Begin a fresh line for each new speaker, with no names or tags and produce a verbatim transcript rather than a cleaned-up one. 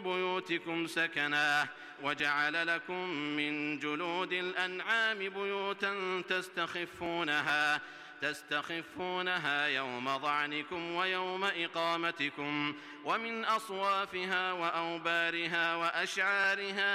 بيوتكم سكنا وجعل لكم من جلود الأنعام بيوتا تستخفونها تستخفونها يوم ظعنكم ويوم إقامتكم ومن أصوافها وأوبارها وأشعارها